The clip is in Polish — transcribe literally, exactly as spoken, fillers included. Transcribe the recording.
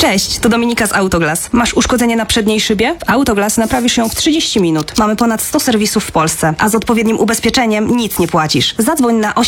Cześć, to Dominika z Autoglas. Masz uszkodzenie na przedniej szybie? W Autoglas naprawisz ją w trzydzieści minut. Mamy ponad sto serwisów w Polsce, a z odpowiednim ubezpieczeniem nic nie płacisz. Zadzwoń na